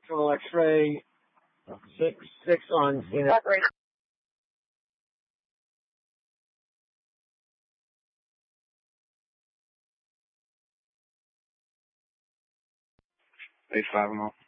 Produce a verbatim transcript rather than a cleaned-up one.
Control X-ray. Six, six on, you know. Eight five and all.